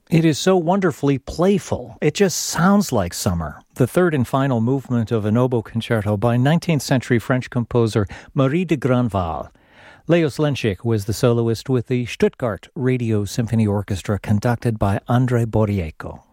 It is so wonderfully playful. It just sounds like summer. The third and final movement of an oboe concerto by 19th century French composer Marie de Grandval. Leos Lenschik was the soloist with the Stuttgart Radio Symphony Orchestra conducted by Andrei Borriecco.